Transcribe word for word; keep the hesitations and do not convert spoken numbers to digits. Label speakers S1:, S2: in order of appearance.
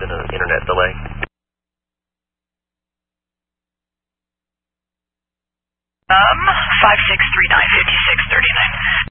S1: an internet delay.
S2: Um, five six three nine, fifty-six thirty-nine.